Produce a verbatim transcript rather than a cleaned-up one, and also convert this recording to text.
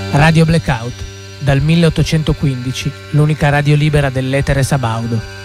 Radio Blackout, dal milleottocentoquindici l'unica radio libera dell'etere sabaudo.